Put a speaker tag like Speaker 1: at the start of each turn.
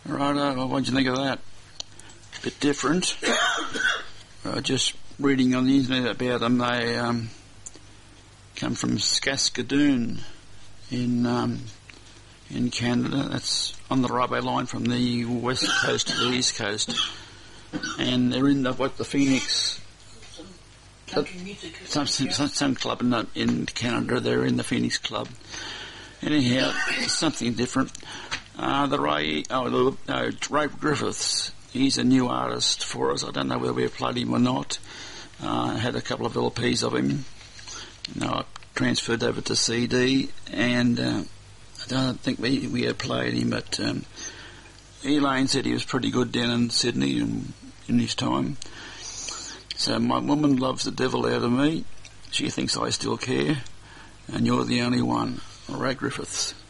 Speaker 1: Righto, what do you think of that? Bit different. Just reading on the internet about them, they come from Saskatoon in Canada. That's on the railway line from the west coast to the east coast, and they're in the Phoenix. Some club in Canada. They're in the Phoenix Club. Anyhow, something different. Ray Griffiths. He's a new artist for us. I don't know whether we've played him or not. Had a couple of LPs of him. I transferred over to CD, and I don't think we had played him, but Elaine said he was pretty good down in Sydney in his time. So my woman loves the devil out of me. She thinks I still care, and you're the only one. Ray Griffiths.